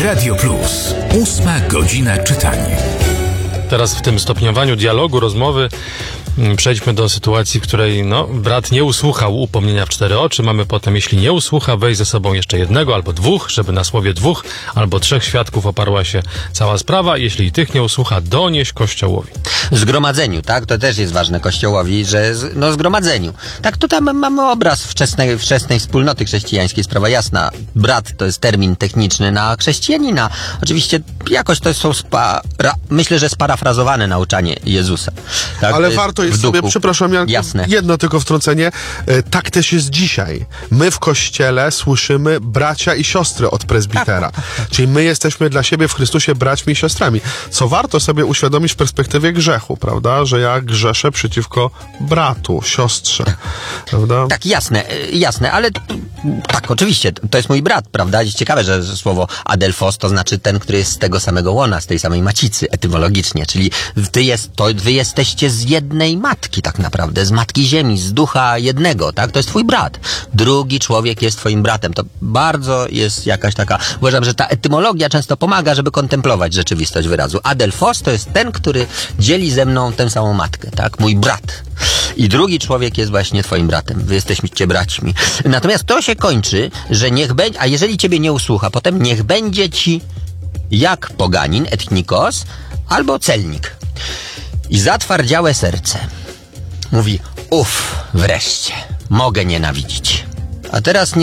Radio Plus. 8 godzina czytania. Teraz w tym stopniowaniu dialogu, rozmowy przejdźmy do sytuacji, w której brat nie usłuchał upomnienia w 4 oczy. Mamy potem, jeśli nie usłucha, weź ze sobą jeszcze jednego albo 2, żeby na słowie 2 albo 3 świadków oparła się cała sprawa. Jeśli tych nie usłucha, donieś Kościołowi. Zgromadzeniu, tak? To też jest ważne Kościołowi, że zgromadzeniu. Tak, tutaj mamy obraz wczesnej wspólnoty chrześcijańskiej, sprawa jasna. Brat to jest termin techniczny na chrześcijanina. Oczywiście jakoś to są myślę, że sparafrazowane nauczanie Jezusa. Tak? Ale warto jest sobie, przepraszam, Janku, jasne. Jedno tylko wtrącenie. Tak też jest dzisiaj. My w Kościele słyszymy bracia i siostry od prezbitera. Tak. Czyli my jesteśmy dla siebie w Chrystusie braćmi i siostrami. Co warto sobie uświadomić w perspektywie grzechu, prawda? Że ja grzeszę przeciwko bratu, siostrze. Prawda? Tak, jasne, ale tak, oczywiście, to jest mój brat, prawda? Jest ciekawe, że słowo adelfos to znaczy ten, który jest z tego samego łona, z tej samej macicy etymologicznie, czyli wy jesteście z jednej matki tak naprawdę, z matki ziemi, z ducha jednego, tak? To jest twój brat. Drugi człowiek jest twoim bratem. To bardzo jest jakaś taka, uważam, że ta etymologia często pomaga, żeby kontemplować rzeczywistość wyrazu. Adelfos to jest ten, który dzieli ze mną tę samą matkę, tak? Mój brat. I drugi człowiek jest właśnie twoim bratem. Wy jesteście braćmi. Natomiast to się kończy, że a jeżeli ciebie nie usłucha, potem niech będzie ci jak poganin, etnikos, albo celnik. I zatwardziałe serce mówi, wreszcie, mogę nienawidzić. A teraz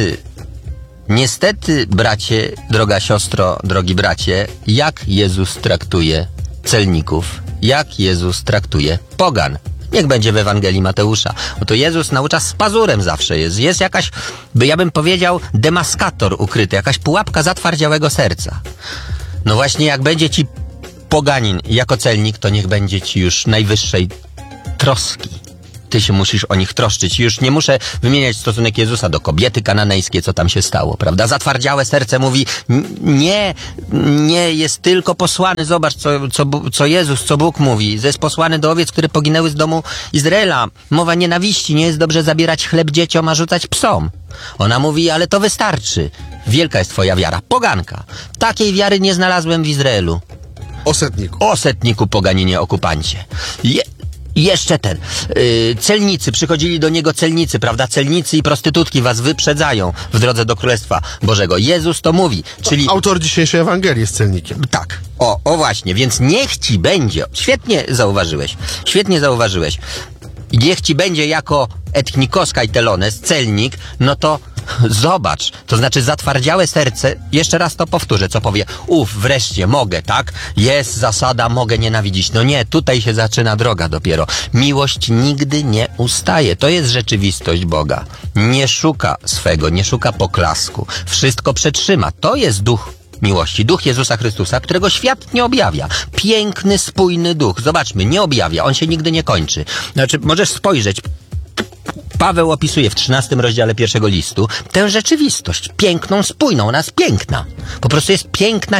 niestety, bracie, droga siostro, drogi bracie, jak Jezus traktuje celników, jak Jezus traktuje pogan. Niech będzie w Ewangelii Mateusza. Bo to Jezus naucza z pazurem zawsze jest. Jest jakaś, ja bym powiedział, demaskator ukryty, jakaś pułapka zatwardziałego serca. No właśnie, jak będzie ci poganin jako celnik, to niech będzie ci już najwyższej troski. Ty się musisz o nich troszczyć. Już nie muszę wymieniać stosunek Jezusa do kobiety kananejskiej, co tam się stało, prawda? Zatwardziałe serce mówi, nie, jest tylko posłany, zobacz, co Jezus, co Bóg mówi. Jest posłany do owiec, które poginęły z domu Izraela. Mowa nienawiści, nie jest dobrze zabierać chleb dzieciom, a rzucać psom. Ona mówi, ale to wystarczy. Wielka jest twoja wiara. Poganka. Takiej wiary nie znalazłem w Izraelu. Osetniku, poganinie, okupancie. Jeszcze celnicy, przychodzili do niego celnicy, prawda? Celnicy i prostytutki was wyprzedzają w drodze do Królestwa Bożego. Jezus to mówi, czyli... Autor dzisiejszej Ewangelii jest celnikiem. Tak, o właśnie, więc niech ci będzie, świetnie zauważyłeś, niech ci będzie jako etnikos kajtelones, celnik, no to zobacz, to znaczy zatwardziałe serce, jeszcze raz to powtórzę, co powie, wreszcie mogę, tak? Jest zasada, mogę nienawidzić. No nie, tutaj się zaczyna droga dopiero. Miłość nigdy nie ustaje. To jest rzeczywistość Boga. Nie szuka swego, nie szuka poklasku. Wszystko przetrzyma. To jest duch miłości. Duch Jezusa Chrystusa, którego świat nie objawia. Piękny, spójny duch. Zobaczmy, nie objawia. On się nigdy nie kończy. Znaczy, możesz spojrzeć. Paweł opisuje w 13 rozdziale 1 listu tę rzeczywistość. Piękną, spójną. Ona jest piękna. Po prostu jest piękna,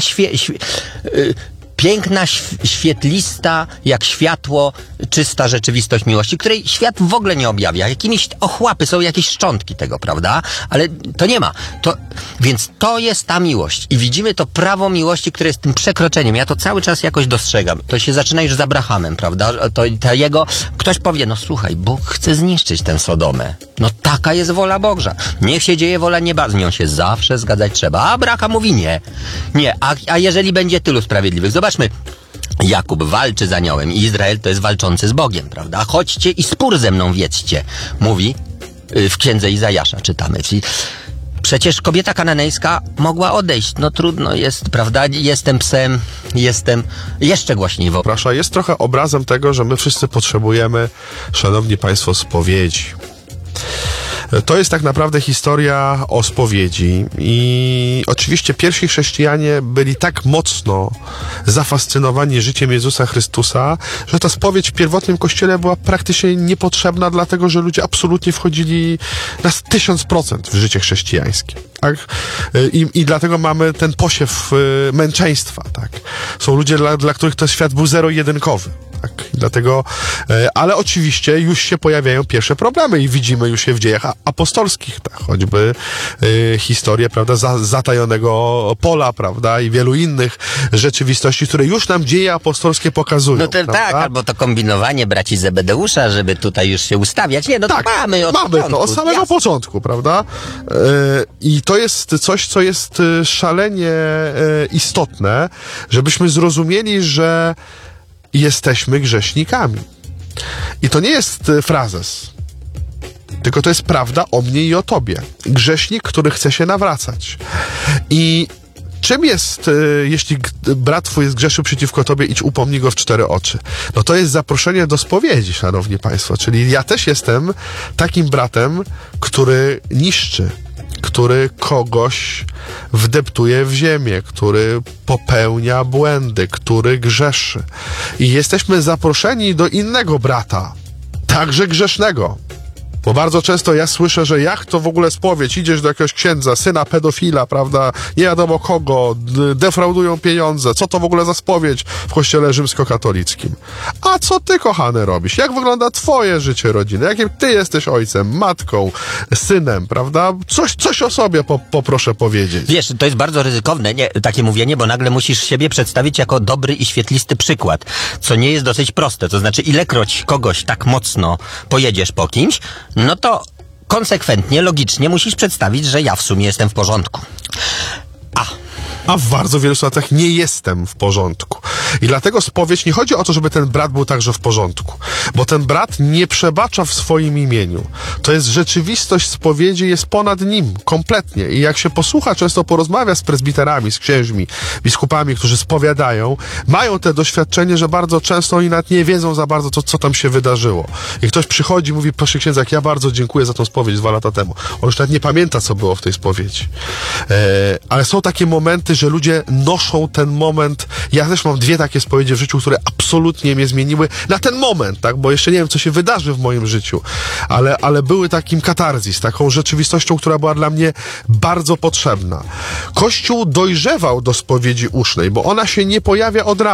piękna, świetlista, jak światło, czysta rzeczywistość miłości, której świat w ogóle nie objawia. Jakimiś ochłapy, są jakieś szczątki tego, prawda? Ale to nie ma. Więc to jest ta miłość. I widzimy to prawo miłości, które jest tym przekroczeniem. Ja to cały czas jakoś dostrzegam. To się zaczyna już z Abrahamem, prawda? Ktoś powie, słuchaj, Bóg chce zniszczyć tę Sodomę. Taka jest wola Boża. Niech się dzieje wola nieba, z nią się zawsze zgadzać trzeba. A Abraham mówi nie. A jeżeli będzie tylu sprawiedliwych? Zobaczmy, Jakub walczy z aniołem i Izrael to jest walczący z Bogiem, prawda? Chodźcie i spór ze mną wiedźcie, mówi w księdze Izajasza, czytamy. Czyli przecież kobieta kananejska mogła odejść. Trudno jest, prawda? Jestem psem, jestem jeszcze głośniej. Proszę, jest trochę obrazem tego, że my wszyscy potrzebujemy, szanowni państwo, spowiedzi. To jest tak naprawdę historia o spowiedzi i oczywiście pierwsi chrześcijanie byli tak mocno zafascynowani życiem Jezusa Chrystusa, że ta spowiedź w pierwotnym kościele była praktycznie niepotrzebna, dlatego że ludzie absolutnie wchodzili na 1000% w życie chrześcijańskie. Tak? I dlatego mamy ten posiew męczeństwa. Tak? Są ludzie, dla których to świat był zero-jedynkowy. Tak? Dlatego, ale oczywiście już się pojawiają pierwsze problemy i widzimy już je w dziejach apostolskich, tak, choćby historię, prawda, zatajonego pola, prawda, i wielu innych rzeczywistości, które już nam dzieje apostolskie pokazują. No to, tak, albo to kombinowanie braci Zebedeusza, żeby tutaj już się ustawiać. Nie, no tak, to mamy od początku. To od samego początku, prawda? I to jest coś, co jest szalenie istotne, żebyśmy zrozumieli, że jesteśmy grzesznikami. I to nie jest frazes, tylko to jest prawda o mnie i o tobie. Grzesznik, który chce się nawracać. I czym jest, jeśli brat twój zgrzeszył przeciwko tobie, idź upomnij go w 4 oczy? No to jest zaproszenie do spowiedzi, szanowni państwo. Czyli ja też jestem takim bratem, który niszczy, który kogoś wdeptuje w ziemię, który popełnia błędy, który grzeszy. I jesteśmy zaproszeni do innego brata, także grzesznego. Bo bardzo często ja słyszę, że jak to w ogóle spowiedź, idziesz do jakiegoś księdza, syna pedofila, prawda, nie wiadomo kogo, defraudują pieniądze, co to w ogóle za spowiedź w kościele rzymskokatolickim? A co ty, kochany, robisz? Jak wygląda twoje życie rodzinne? Jakim ty jesteś ojcem, matką, synem, prawda? Coś o sobie poproszę powiedzieć. Wiesz, to jest bardzo ryzykowne, takie mówienie, bo nagle musisz siebie przedstawić jako dobry i świetlisty przykład, co nie jest dosyć proste. To znaczy, ilekroć kogoś tak mocno pojedziesz po kimś, no to konsekwentnie, logicznie musisz przedstawić, że ja w sumie jestem w porządku. A w bardzo wielu sytuacjach nie jestem w porządku. I dlatego spowiedź nie chodzi o to, żeby ten brat był także w porządku. Bo ten brat nie przebacza w swoim imieniu. To jest rzeczywistość spowiedzi, jest ponad nim, kompletnie. I jak się posłucha, często porozmawia z prezbiterami, z księżmi, biskupami, którzy spowiadają, mają te doświadczenie, że bardzo często oni nawet nie wiedzą za bardzo, co tam się wydarzyło. I ktoś przychodzi i mówi, proszę księdza, ja bardzo dziękuję za tą spowiedź 2 lata temu. On już nawet nie pamięta, co było w tej spowiedzi. Ale są takie momenty, że ludzie noszą ten moment. Ja też mam 2 takie spowiedzi w życiu, które absolutnie mnie zmieniły na ten moment, tak? Bo jeszcze nie wiem, co się wydarzy w moim życiu, ale były takim katarzis, taką rzeczywistością, która była dla mnie bardzo potrzebna. Kościół dojrzewał do spowiedzi usznej, bo ona się nie pojawia od razu.